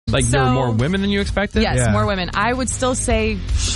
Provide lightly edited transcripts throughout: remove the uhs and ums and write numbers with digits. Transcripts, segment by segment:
Like there were more women than you expected? Yes, more women. I would still say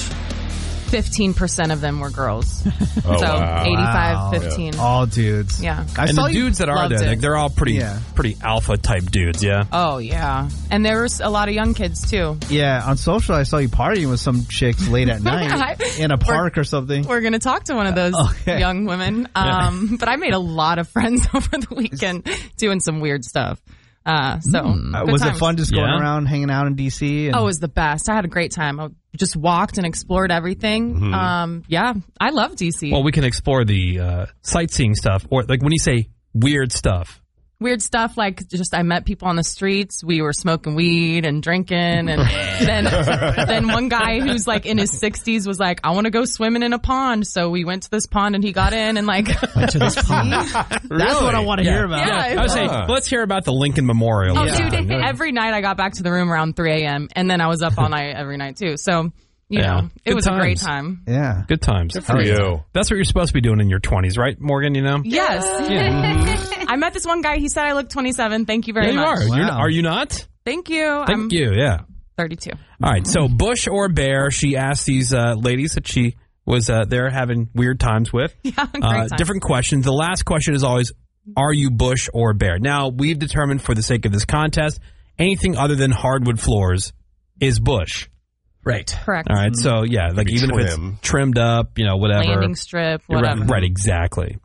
15% of them were girls. Oh, so wow. 85, 15. Yeah. All dudes. Yeah. And the dudes that are there, like, they're all pretty alpha type dudes, yeah? Oh, yeah. And there was a lot of young kids, too. Yeah, on social, I saw you partying with some chicks late at night in a park or something. We're going to talk to one of those young women. But I made a lot of friends over the weekend doing some weird stuff. Was it fun just going around hanging out in D.C.? Oh, it was the best. I had a great time. I just walked and explored everything. Mm-hmm. I love D.C. Well, we can explore the sightseeing stuff, or like when you say weird stuff. Weird stuff like just I met people on the streets. We were smoking weed and drinking, and then one guy who's like in his 60s was like, "I want to go swimming in a pond." So we went to this pond, and he got in and like went to this pond. That's what I want to hear about. Yeah, I was saying, let's hear about the Lincoln Memorial. Oh, dude! Every night I got back to the room around 3 a.m. and then I was up all night every night too. So. You know, it was a great time. Yeah. Good times. Good for you. That's what you're supposed to be doing in your 20s, right, Morgan, you know? Yes. Yeah. I met this one guy. He said I look 27. Thank you very you much. are. Wow. Are you not? Thank you. Thank you, yeah. 32. All right, so Bush or Bear, she asked these ladies that she was there having weird times with. Yeah, great times. Different questions. The last question is always, are you Bush or Bear? Now, we've determined for the sake of this contest, anything other than hardwood floors is Bush. Right. Correct. All right, so yeah, like even if it's trimmed up, you know, whatever. Landing strip, whatever. Right, exactly.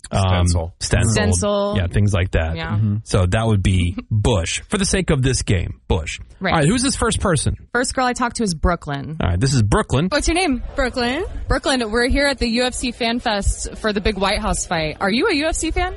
Stencil. Yeah, things like that. Yeah. So that would be Bush. For the sake of this game, Bush. Right. All right, who's this first person? First girl I talked to is Brooklyn. All right, this is Brooklyn. What's your name? Brooklyn. Brooklyn, we're here at the UFC Fan Fest for the big White House fight. Are you a UFC fan?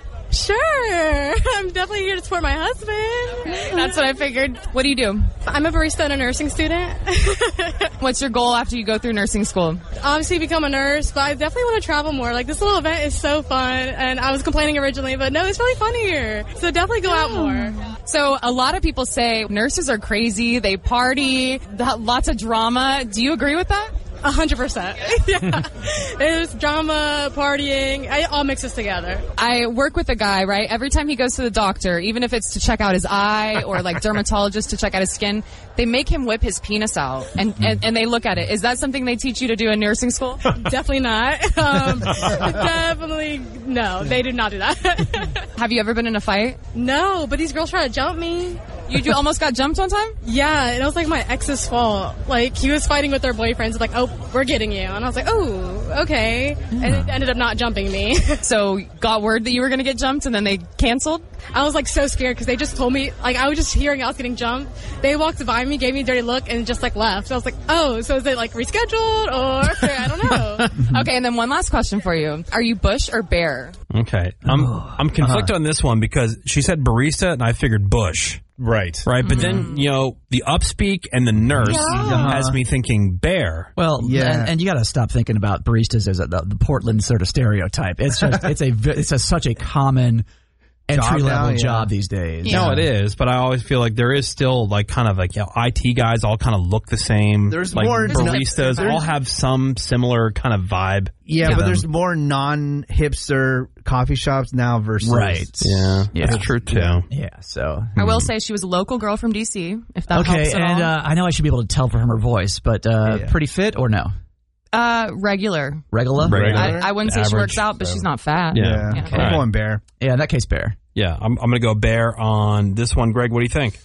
Sure. I'm definitely here to support my husband. That's what I figured. What do you do? I'm a barista and a nursing student. What's your goal after you go through nursing school? Obviously become a nurse, but I definitely want to travel more. Like, this little event is so fun, and I was complaining originally, but no, it's really fun here. So definitely go out more. So a lot of people say nurses are crazy, they party, lots of drama. Do you agree with that? 100%. Yeah. There's drama, partying, it all mixes together. I work with a guy, right? Every time he goes to the doctor, even if it's to check out his eye or like dermatologist to check out his skin, they make him whip his penis out and they look at it. Is that something they teach you to do in nursing school? Definitely not. Definitely no. They did not do that. Have you ever been in a fight? No, but these girls try to jump me. You almost got jumped one time? Yeah, and it was like my ex's fault. Like, he was fighting with their boyfriends, like, oh, we're getting you. And I was like, oh, okay. And it ended up not jumping me. So, got word that you were going to get jumped and then they canceled? I was like so scared because they just told me, like, I was just hearing I was getting jumped. They walked by me, gave me a dirty look, and just like left. So I was like, oh, so is it like rescheduled or I don't know. Okay, and then one last question for you. Are you Bush or Bear? Okay. I'm conflicted on this one because she said barista and I figured Bush. Right. But then, you know, the upspeak and the nurse has me thinking Bear. Well, and you got to stop thinking about baristas as the Portland sort of stereotype. It's just such a common entry-level job these days. No, it is, but I always feel like there is still like kind of like, you know, IT guys all kind of look the same. There's like more baristas all have some similar kind of vibe. Yeah, but there's more non-hipster coffee shops now versus... Right. Yeah, that's true too. Yeah, so... I will say she was a local girl from D.C., if that helps at and all. I know I should be able to tell from her voice, but pretty fit or no? Regular. Regular? I wouldn't say she works out, but she's not fat. Yeah. Okay. I'm going Bear. Yeah, in that case, Bear. Yeah, I'm going to go Bear on this one. Greg, what do you think?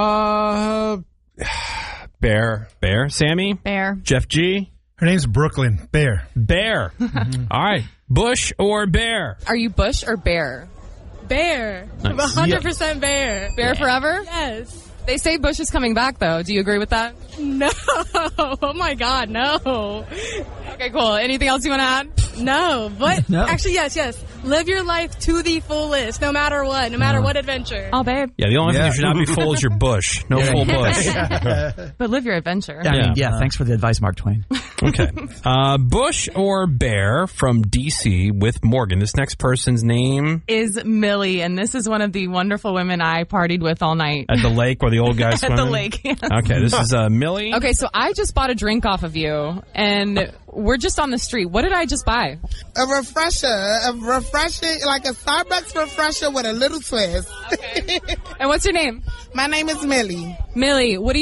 Bear. Bear. Sammy? Bear. Jeff G? Her name's Brooklyn. Bear. Bear. All right. Bush or Bear? Are you Bush or Bear? Bear. Nice. 100% Bear. Bear forever? Yes. They say Bush is coming back, though. Do you agree with that? No. Oh, my God, no. Okay, cool. Anything else you want to add? No, but No. actually, yes. Live your life to the fullest, no matter what, no matter what adventure. Oh, babe. Yeah, the only thing that should not be full is your bush. No full bush. But live your adventure. Thanks for the advice, Mark Twain. Okay. Bush or Bear from D.C. with Morgan. This next person's name? Is Millie, and this is one of the wonderful women I partied with all night. At the lake where the old guys At swimming? the lake, yes. Okay, this is Millie. Okay, so I just bought a drink off of you, and we're just on the street. What did I just buy? A refresher, like a Starbucks refresher with a little twist. And what's your name? My name is Millie. Millie, what do you